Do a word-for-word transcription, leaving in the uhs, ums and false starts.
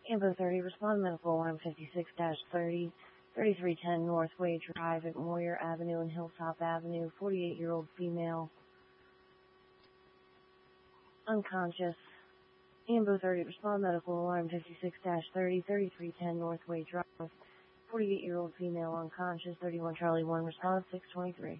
Ambo thirty, respond medical alarm fifty-six thirty, thirty-three ten Northway Drive at Moyer Avenue and Hilltop Avenue, forty-eight-year-old female, unconscious. Ambo thirty, respond medical alarm fifty-six thirty, thirty-three ten Northway Drive, forty-eight-year-old female, unconscious, thirty-one Charlie one, response six twenty-three.